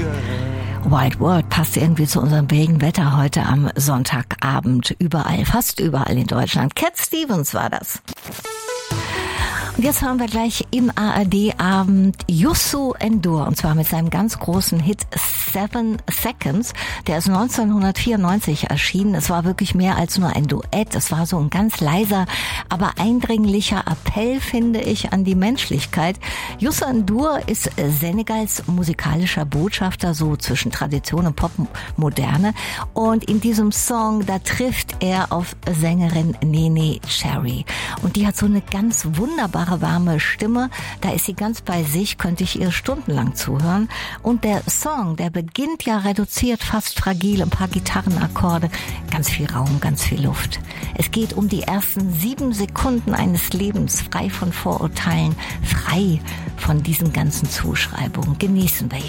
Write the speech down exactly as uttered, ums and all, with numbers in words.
Wild World passt irgendwie zu unserem billigen Wetter heute am Sonntagabend. Überall, fast überall in Deutschland. Cat Stevens war das. Und jetzt hören wir gleich im A R D-Abend Youssou N'Dour, und zwar mit seinem ganz großen Hit Seven Seconds. Der ist neunzehnhundertvierundneunzig erschienen. Es war wirklich mehr als nur ein Duett. Es war so ein ganz leiser, aber eindringlicher Appell, finde ich, an die Menschlichkeit. Youssou N'Dour ist Senegals musikalischer Botschafter, so zwischen Tradition und Popmoderne. Und in diesem Song, da trifft er auf Sängerin Nene Cherry. Und die hat so eine ganz wunderbare, warme Stimme. Da ist sie ganz bei sich, könnte ich ihr stundenlang zuhören. Und der Song, der beginnt ja reduziert, fast fragil, ein paar Gitarrenakkorde, ganz viel Raum, ganz viel Luft. Es geht um die ersten sieben Sekunden eines Lebens, frei von Vorurteilen, frei von diesen ganzen Zuschreibungen. Genießen wir